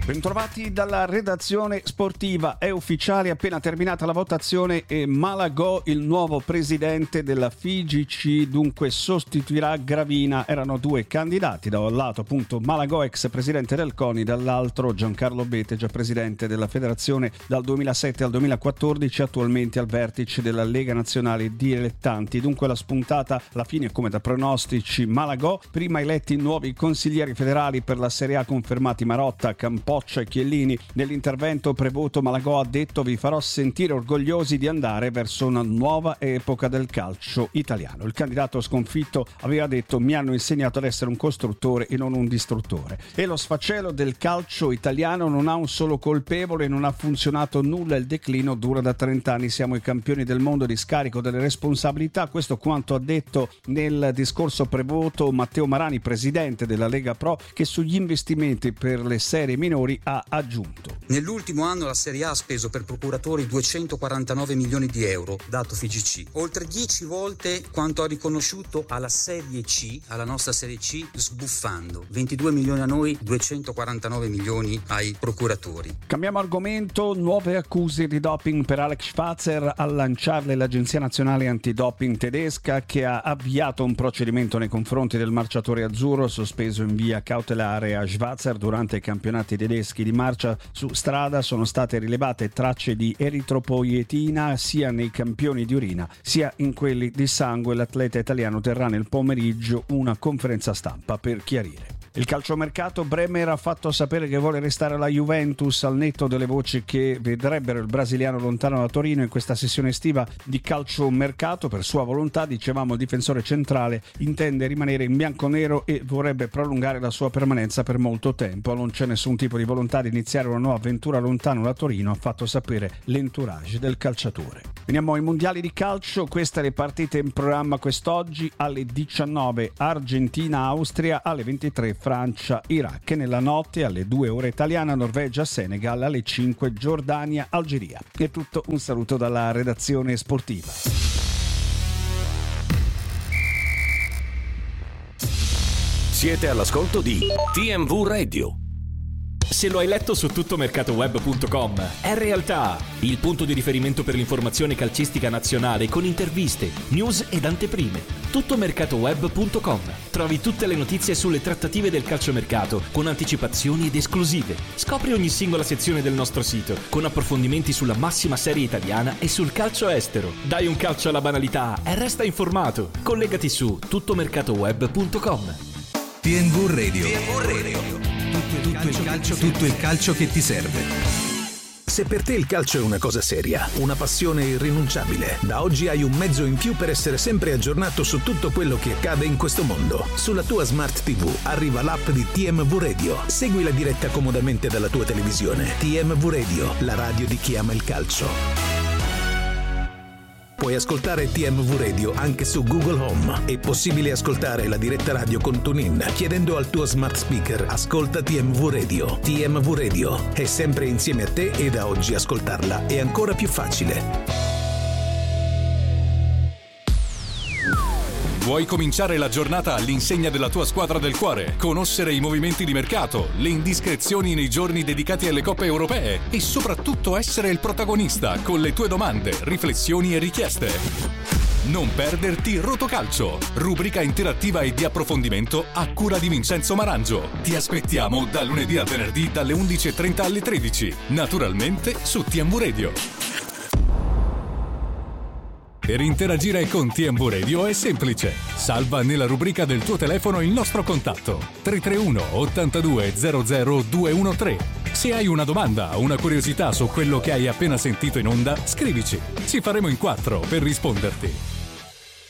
Bentrovati dalla redazione sportiva. È ufficiale, appena terminata la votazione e Malagò il nuovo presidente della FIGC, dunque sostituirà Gravina. Erano due candidati, da un lato appunto Malagò, ex presidente del CONI, dall'altro Giancarlo Bete, già presidente della federazione dal 2007 al 2014, attualmente al vertice della Lega Nazionale Dilettanti. Dunque la spuntata alla fine, come da pronostici, Malagò. Prima eletti nuovi consiglieri federali per la Serie A, confermati Marotta, Campoccia e Chiellini. Nell'intervento prevoto Malagò ha detto: vi farò sentire orgogliosi di andare verso una nuova epoca del calcio italiano. Il candidato sconfitto aveva detto: mi hanno insegnato ad essere un costruttore e non un distruttore. E lo sfacelo del calcio italiano non ha un solo colpevole, non ha funzionato nulla, il declino dura da 30 anni, siamo i campioni del mondo di scarico delle responsabilità. Questo quanto ha detto nel discorso prevoto Matteo Marani, presidente della Lega Pro, che sugli investimenti per le serie minori ha aggiunto: nell'ultimo anno la Serie A ha speso per procuratori 249 milioni di euro, dato FIGC, oltre 10 volte quanto ha riconosciuto alla Serie C, alla nostra Serie C, sbuffando 22 milioni a noi, 249 milioni ai procuratori. Cambiamo argomento. Nuove accuse di doping per Alex Schwarzer, a lanciarle l'Agenzia Nazionale Antidoping tedesca, che ha avviato un procedimento nei confronti del marciatore azzurro, sospeso in via cautelare a Schwarzer durante i campionati tedeschi di marcia su strada. Sono state rilevate tracce di eritropoietina sia nei campioni di urina sia in quelli di sangue. L'atleta italiano terrà nel pomeriggio una conferenza stampa per chiarire. Il calciomercato: Bremer ha fatto sapere che vuole restare alla Juventus, al netto delle voci che vedrebbero il brasiliano lontano da Torino in questa sessione estiva di calciomercato. Per sua volontà, dicevamo, il difensore centrale intende rimanere in bianconero e vorrebbe prolungare la sua permanenza per molto tempo. Non c'è nessun tipo di volontà di iniziare una nuova avventura lontano da Torino, ha fatto sapere l'entourage del calciatore. Veniamo ai mondiali di calcio. Queste le partite in programma quest'oggi: alle 19 Argentina-Austria, alle 23 Francia-Iraq, e nella notte alle 2 ore italiana Norvegia-Senegal, alle 5 Giordania-Algeria. È tutto, un saluto dalla redazione sportiva. Siete all'ascolto di TMV Radio. Se lo hai letto su tuttomercatoweb.com, è realtà. Il punto di riferimento per l'informazione calcistica nazionale, con interviste, news ed anteprime. Tuttomercatoweb.com. Trovi tutte le notizie sulle trattative del calciomercato, con anticipazioni ed esclusive. Scopri ogni singola sezione del nostro sito, con approfondimenti sulla massima serie italiana e sul calcio estero. Dai un calcio alla banalità e resta informato. Collegati su tuttomercatoweb.com. TMV Radio. Tutto il calcio che ti serve. Se per te il calcio è una cosa seria, una passione irrinunciabile, da oggi hai un mezzo in più per essere sempre aggiornato su tutto quello che accade in questo mondo. Sulla tua Smart TV arriva l'app di TMV Radio. Segui la diretta comodamente dalla tua televisione. TMV Radio, la radio di chi ama il calcio. Puoi ascoltare TMV Radio anche su Google Home. È possibile ascoltare la diretta radio con TuneIn chiedendo al tuo smart speaker: ascolta TMV Radio. TMV Radio è sempre insieme a te e da oggi ascoltarla è ancora più facile. Vuoi cominciare la giornata all'insegna della tua squadra del cuore? Conoscere i movimenti di mercato, le indiscrezioni nei giorni dedicati alle coppe europee e soprattutto essere il protagonista con le tue domande, riflessioni e richieste? Non perderti Rotocalcio, rubrica interattiva e di approfondimento a cura di Vincenzo Marangio. Ti aspettiamo da lunedì a venerdì dalle 11:30 alle 13, naturalmente su TMV Radio. Per interagire con TMV Radio è semplice. Salva nella rubrica del tuo telefono il nostro contatto 331 82 00 213. Se hai una domanda o una curiosità su quello che hai appena sentito in onda, scrivici. Ci faremo in 4 per risponderti.